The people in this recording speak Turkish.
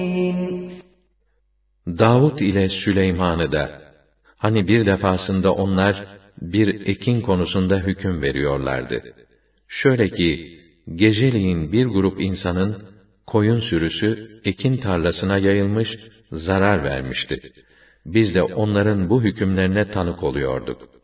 Davud ile Süleyman'ı da, hani bir defasında onlar, bir ekin konusunda hüküm veriyorlardı. Şöyle ki, geceleyin bir grup insanın, koyun sürüsü, ekin tarlasına yayılmış, zarar vermişti. Biz de onların bu hükümlerine tanık oluyorduk.